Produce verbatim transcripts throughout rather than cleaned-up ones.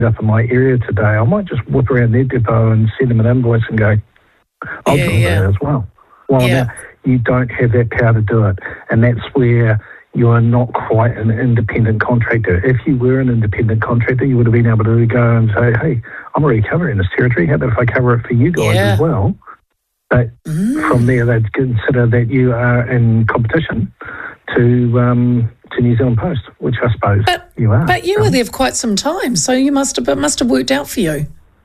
up in my area today, I might just whip around their depot and send them an invoice and go, I'll Yeah, deliver yeah. that as well. Well, Yeah. now, you don't have that power to do it. And that's where you are not quite an independent contractor. If you were an independent contractor, you would have been able to go and say, hey, I'm already covering this territory. How about if I cover it for you guys Yeah. as well? But Mm. from there, they'd consider that you are in competition to um, to New Zealand Post, which I suppose But, you are. but you were there for quite some time, so you must have, it must have worked out for you.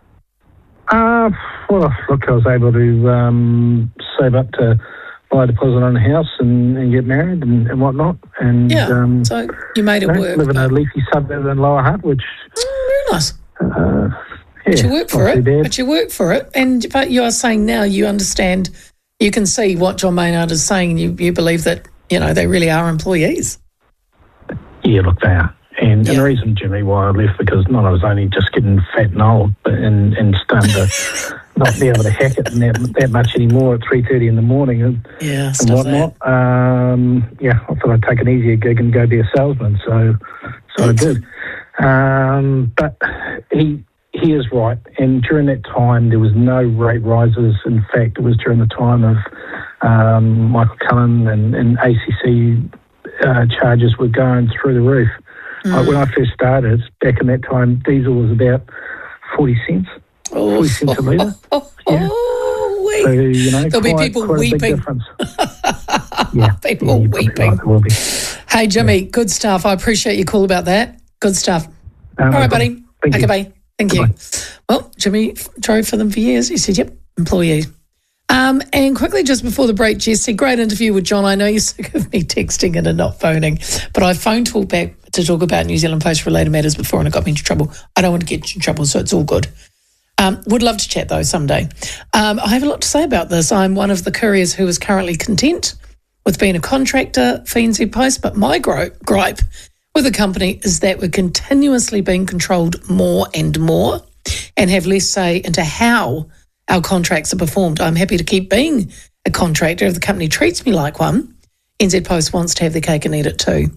Uh, well, look, I was able to um, save up to buy a deposit on a house and, and get married and, and whatnot. And Yeah, um, so you made it you know, work. live in a but- leafy suburb in Lower Hutt, which Mm, very nice. uh, yeah, But you work for not too it. bad. But you work for it, and but you are saying now you understand. You can see what John Maynard is saying. You you believe that you know they really are employees. Yeah, look, they are. And, Yeah. and the reason, Jimmy, why I left, because not I was only just getting fat and old, but and, and starting to not be able to hack it that, that much anymore at three thirty in the morning and, Yeah, and stuff that. whatnot. Um, yeah, I thought I'd take an easier gig and go be a salesman, so so I did. Um, but he he is right, and during that time there was no rate rises. In fact, it was during the time of um, Michael Cullen and, and A C C uh, charges were going through the roof. Like when I first started, back in that time, diesel was about forty cents, Oh, forty cents a litre. oh, Yeah. oh, So, wee. you know, There'll be quite, people quite a big weeping. difference. Yeah, People yeah, you're probably weeping. right, there will be. Hey, Jimmy, good stuff. I appreciate your call about that. Good stuff. Um, All right, buddy. Thank okay, you. bye. Thank Goodbye. you. Well, Jimmy f- drove for them for years. He said, yep, employee. Um, and quickly, just before the break, Jesse, great interview with John. I know you're sick of me texting in and not phoning, but I phoned talk back to talk about New Zealand Post related matters before and it got me into trouble. I don't want to get you in trouble, so it's all good. Um, would love to chat, though, someday. Um, I have a lot to say about this. I'm one of the couriers who is currently content with being a contractor for N Z Post, but my gro- gripe with the company is that we're continuously being controlled more and more and have less say into how our contracts are performed. I'm happy to keep being a contractor if the company treats me like one. N Z Post wants to have their cake and eat it too.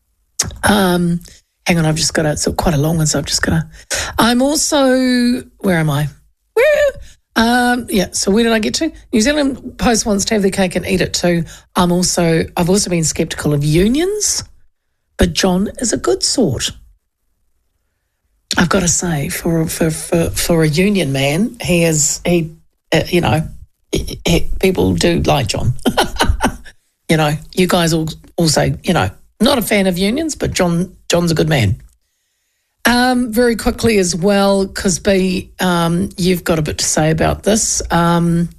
Um, hang on, I've just got to, it's quite a long one, so I've just got to. I'm also, where am I? Where? Um, yeah, so where did I get to? New Zealand Post wants to have their cake and eat it too. I'm also, I've also been sceptical of unions, but John is a good sort. I've got to say, for for for, for a union man, he is he, uh, you know, he, he, people do like John. You know, you guys all also, you know, not a fan of unions, but John John's a good man. Um, very quickly as well, because B, um, you've got a bit to say about this. Um,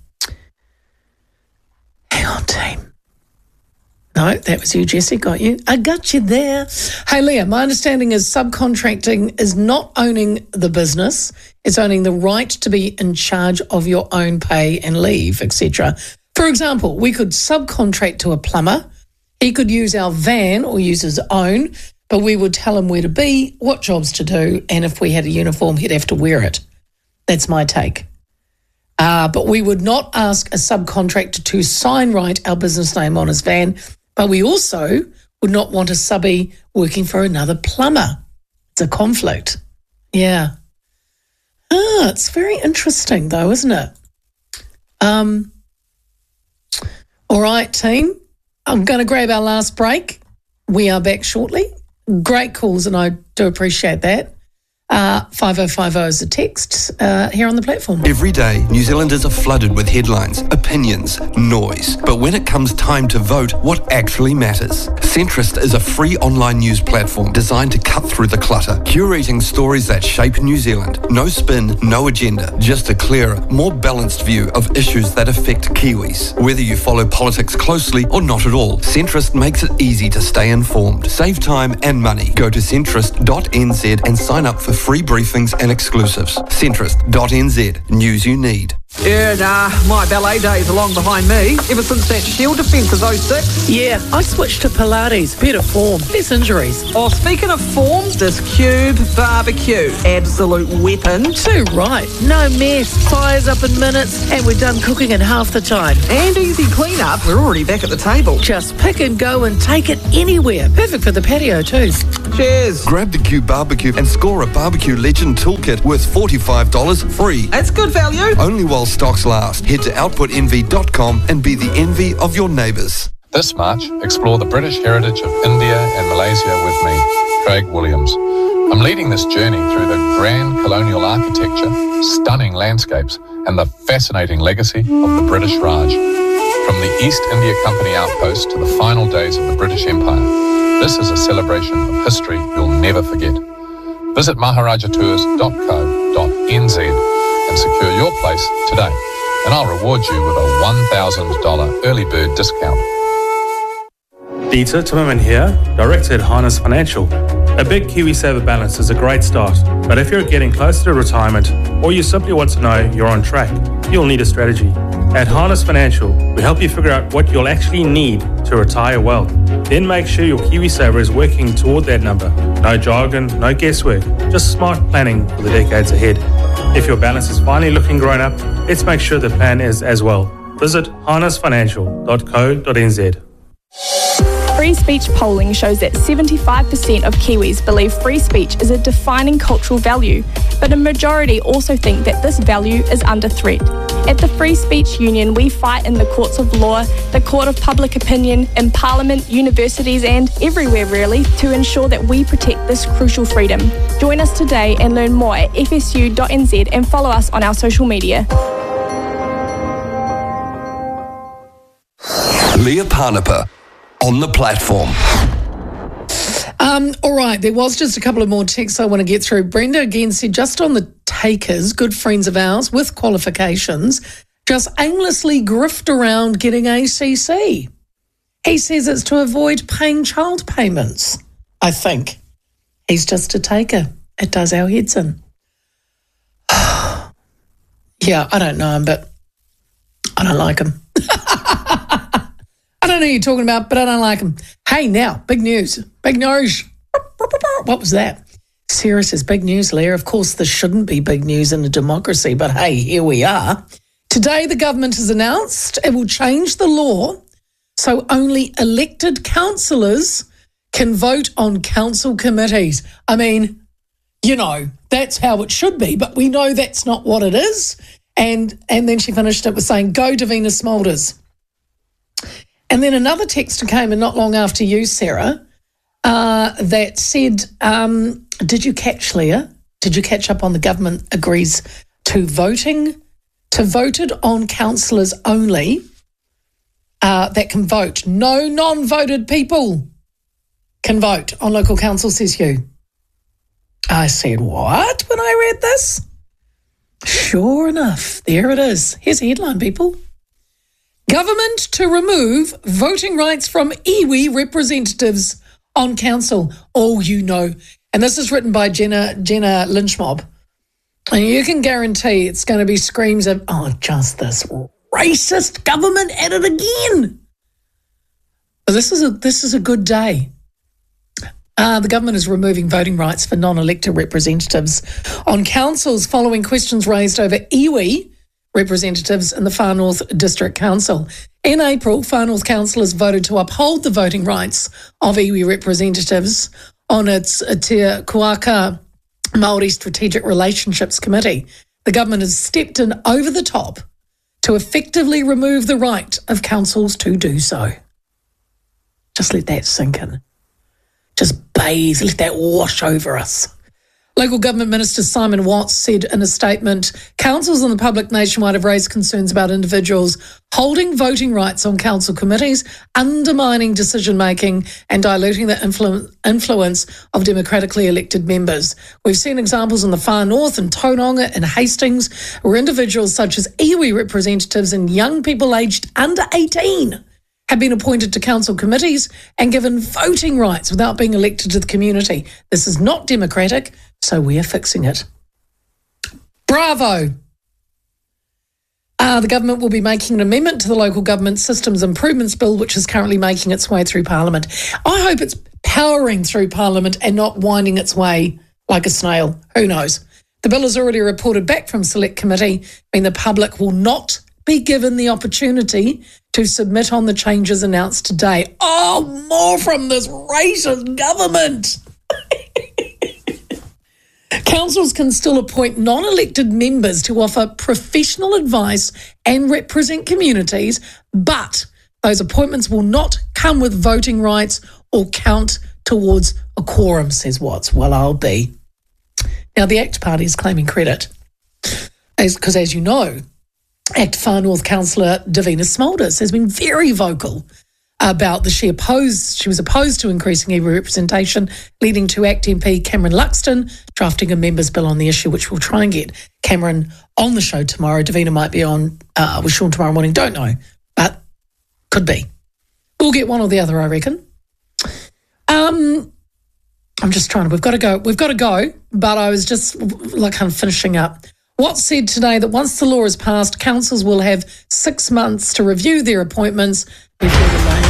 hang on, team. No, that was you, Jesse. Got you. I got you there. Hey, Leah, my understanding is subcontracting is not owning the business. It's owning the right to be in charge of your own pay and leave, et cetera. For example, we could subcontract to a plumber. He could use our van or use his own, but we would tell him where to be, what jobs to do, and if we had a uniform, he'd have to wear it. That's my take. Uh, but we would not ask a subcontractor to sign right our business name on his van, but we also would not want a subby working for another plumber. It's a conflict. Yeah. Ah, it's very interesting though, isn't it? Um. All right, team. I'm going to grab our last break. We are back shortly. Great calls, and I do appreciate that. Uh, five oh five oh is the text uh, here on the platform. Every day, New Zealanders are flooded with headlines, opinions, noise. But when it comes time to vote, what actually matters? Centrist is a free online news platform designed to cut through the clutter, curating stories that shape New Zealand. No spin, no agenda, just a clearer, more balanced view of issues that affect Kiwis. Whether you follow politics closely or not at all, Centrist makes it easy to stay informed. Save time and money. Go to centrist dot n z and sign up for free briefings and exclusives. centrist dot n z, news you need. Yeah, nah, my ballet days are long behind me. Ever since that Shield defence of oh six. Yeah, I switched to Pilates. Better form, less injuries. Oh, speaking of form, this Cube barbecue. Absolute weapon. Too right. No mess. Fires up in minutes, and we're done cooking in half the time. And easy clean-up. We're already back at the table. Just pick and go and take it anywhere. Perfect for the patio too. Cheers. Grab the Cube Barbecue and score a Barbecue Legend Toolkit worth forty-five dollars free. That's good value. Only while stocks last. Head to output envy dot com and be the envy of your neighbours. This March, explore the British heritage of India and Malaysia with me, Craig Williams. I'm leading this journey through the grand colonial architecture, stunning landscapes, and the fascinating legacy of the British Raj. From the East India Company outpost to the final days of the British Empire, this is a celebration of history you'll never forget. Visit maharaja tours dot co dot n z and secure your place today, and I'll reward you with a one thousand dollars early bird discount. Dieter Timmerman here, Director at Harness Financial. A big KiwiSaver balance is a great start, but if you're getting closer to retirement or you simply want to know you're on track, you'll need a strategy. At Harness Financial, we help you figure out what you'll actually need to retire well. Then make sure your KiwiSaver is working toward that number. No jargon, no guesswork, just smart planning for the decades ahead. If your balance is finally looking grown up, let's make sure the plan is as well. Visit harness financial dot co dot n z. Free speech polling shows that seventy-five percent of Kiwis believe free speech is a defining cultural value, but a majority also think that this value is under threat. At the Free Speech Union, we fight in the courts of law, the court of public opinion, in Parliament, universities and everywhere really to ensure that we protect this crucial freedom. Join us today and learn more at f s u dot n z and follow us on our social media. Leah Parnapa on the platform. Um, all right, there was just a couple of more texts I want to get through. Brenda again said, just on the takers, good friends of ours with qualifications, just aimlessly grift around getting A C C. He says it's to avoid paying child payments, I think. He's just a taker. It does our heads in. Yeah, I don't know him, but I don't like him. I don't know who you're talking about, but I don't like him. Hey, now, big news. Big news. What was that? Sarah says, big news, Leah. Of course, this shouldn't be big news in a democracy, but hey, here we are. Today, the government has announced it will change the law so only elected councillors can vote on council committees. I mean, you know, that's how it should be, but we know that's not what it is. And, and then she finished it with saying, go Davina Smulders. And then another texter came in not long after you, Sarah, uh, that said, um, did you catch, Leah? Did you catch up on the government agrees to voting, to voted on councillors only uh, that can vote? No non-voted people can vote on local council, says you. I said, what, when I read this? Sure enough, there it is. Here's a headline, people. Government to remove voting rights from iwi representatives on council. Oh, you know. And this is written by Jenna Jenna Lynchmob. And you can guarantee it's going to be screams of, oh, just this racist government at it again. But this is a this is a good day. Uh, the government is removing voting rights for non-elected representatives on councils following questions raised over iwi representatives in the Far North District Council. In April, Far North councillors voted to uphold the voting rights of iwi representatives on its Te Kuaka Māori Strategic Relationships Committee. The government has stepped in over the top to effectively remove the right of councils to do so. Just let that sink in. Just bathe, let that wash over us. Local Government Minister Simon Watts said in a statement, councils and the public nationwide have raised concerns about individuals holding voting rights on council committees, undermining decision-making and diluting the influ- influence of democratically elected members. We've seen examples in the Far North and Tauranga and Hastings where individuals such as iwi representatives and young people aged under eighteen have been appointed to council committees and given voting rights without being elected to the community. This is not democratic, so we are fixing it. Bravo. Uh, the government will be making an amendment to the Local Government Systems Improvements Bill, which is currently making its way through Parliament. I hope it's powering through Parliament and not winding its way like a snail. Who knows? The bill is already reported back from Select Committee, meaning the public will not be given the opportunity to submit on the changes announced today. Oh, more from this racist government. Councils can still appoint non-elected members to offer professional advice and represent communities, but those appointments will not come with voting rights or count towards a quorum, says Watts. Well, I'll be. Now, the ACT Party is claiming credit because, as, as you know, ACT Far North councillor Davina Smulders has been very vocal about the she opposed. She was opposed to increasing Iwi representation, leading to ACT M P Cameron Luxton drafting a members' bill on the issue, which we'll try and get Cameron on the show tomorrow. Davina might be on uh, with Sean tomorrow morning. Don't know, but could be. We'll get one or the other, I reckon. Um, I'm just trying to. We've got to go. We've got to go. But I was just like kind of finishing up. Watts said today that once the law is passed, councils will have six months to review their appointments before the law.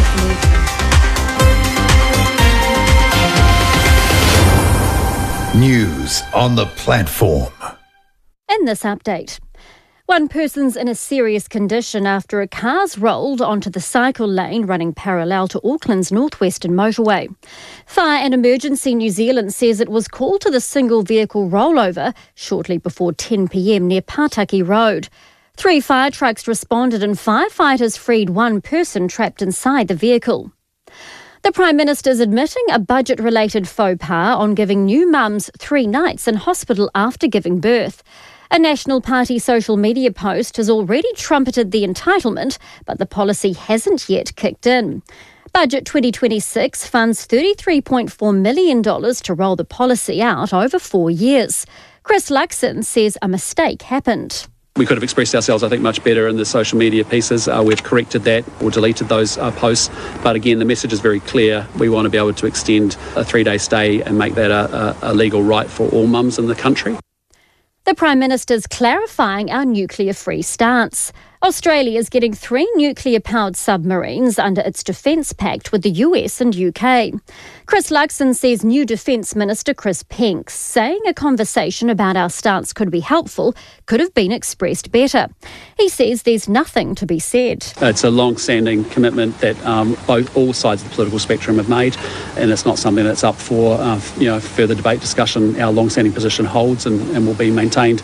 News on the platform. In this update, one person's in a serious condition after a car's rolled onto the cycle lane running parallel to Auckland's northwestern motorway. Fire and Emergency New Zealand says it was called to the single vehicle rollover shortly before ten p.m. near Pataki Road. Three fire trucks responded and firefighters freed one person trapped inside the vehicle. The Prime Minister's admitting a budget-related faux pas on giving new mums three nights in hospital after giving birth. A National Party social media post has already trumpeted the entitlement, but the policy hasn't yet kicked in. Budget twenty twenty-six funds thirty-three point four million dollars to roll the policy out over four years. Chris Luxon says a mistake happened. We could have expressed ourselves, I think, much better in the social media pieces. Uh, we've corrected that or deleted those uh, posts. But again, the message is very clear. We want to be able to extend a three-day stay and make that a, a, a legal right for all mums in the country. The Prime Minister's clarifying our nuclear-free stance. Australia is getting three nuclear-powered submarines under its defence pact with the U S and U K. Chris Luxon says new Defence Minister Chris Penk saying a conversation about our stance could be helpful could have been expressed better. He says there's nothing to be said. It's a long-standing commitment that um, both all sides of the political spectrum have made, and it's not something that's up for uh, you know further debate, discussion. Our long-standing position holds and, and will be maintained.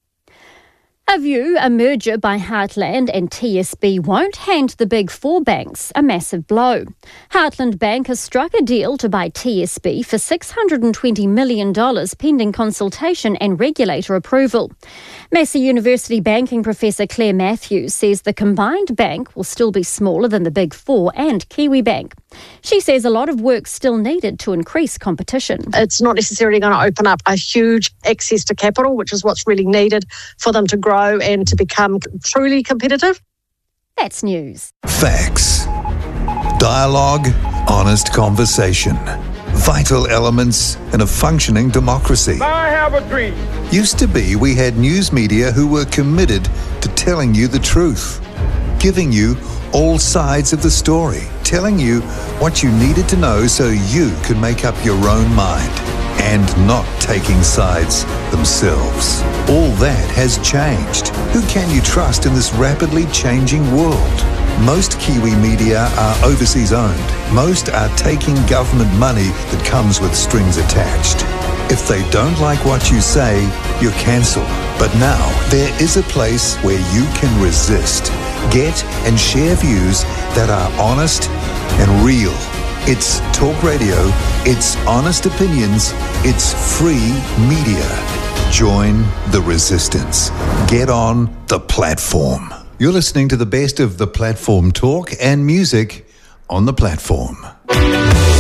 A view, a merger by Heartland and T S B won't hand the big four banks a massive blow. Heartland Bank has struck a deal to buy T S B for six hundred twenty million dollars pending consultation and regulator approval. Massey University banking professor Claire Matthews says the combined bank will still be smaller than the big four and Kiwi Bank. She says a lot of work still needed to increase competition. It's not necessarily going to open up a huge access to capital, which is what's really needed for them to grow and to become truly competitive. That's news. Facts. Dialogue. Honest conversation. Vital elements in a functioning democracy. I have a dream. Used to be we had news media who were committed to telling you the truth, giving you all sides of the story, telling you what you needed to know so you could make up your own mind, and not taking sides themselves. All that has changed. Who can you trust in this rapidly changing world? Most Kiwi media are overseas owned. Most are taking government money that comes with strings attached. If they don't like what you say, you're cancelled. But now, there is a place where you can resist, get and share views that are honest and real. It's talk radio, it's honest opinions, it's free media. Join the resistance. Get on the platform. You're listening to the best of the platform talk and music on the platform.